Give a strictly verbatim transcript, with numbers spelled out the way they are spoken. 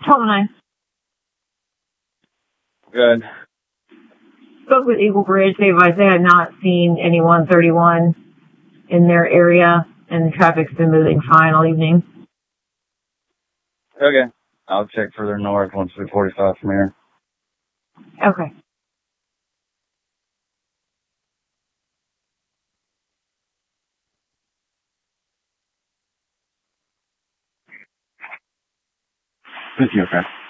twelve oh nine. Good. Spoke with Eagle Bridge. They advised they had not seen any one thirty-one in their area, and the traffic's been moving fine all evening. Okay. I'll check further north once we forty-five from here. Okay. fifty, okay.